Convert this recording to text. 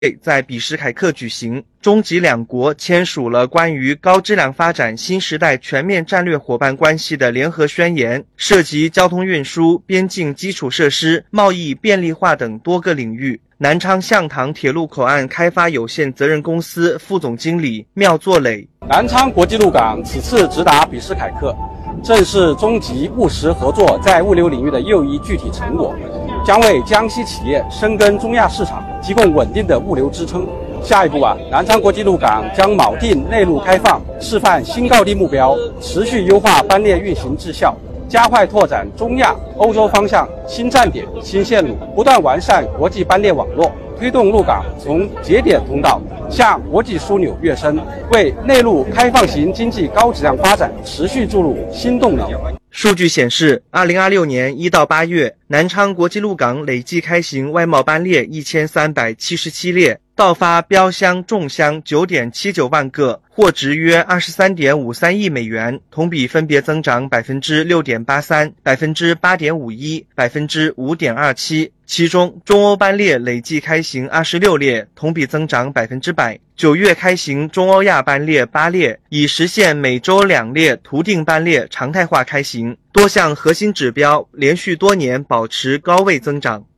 在比什凯克举行，中吉两国签署了关于高质量发展新时代全面战略伙伴关系的联合宣言，涉及交通运输、边境基础设施、贸易便利化等多个领域。南昌象塘铁路口岸开发有限责任公司副总经理缪作磊： 南昌国际陆港此次直达比什凯克，正是中吉务实合作在物流领域的又一具体成果，将为江西企业深耕中亚市场提供稳定的物流支撑。下一步南昌国际陆港将锚定内陆开放，示范新高地目标，持续优化班列运行质效，加快拓展中亚、欧洲方向新站点、新线路，不断完善国际班列网络，推动陆港从节点通道向国际枢纽跃升，为内陆开放型经济高质量发展持续注入新动能。 数据显示，2026年1到8月，南昌国际陆港累计开行外贸班列1377列，到发标箱重箱 9.79 万个，货值约 23.53亿美元，同比分别增长 6.83%、8.51%、5.27%。其中，中欧班列累计开行26列，同比增长 100%。9月开行中欧亚班列8列，已实现每周2列图定班列常态化开行，多项核心指标连续多年保持高位增长。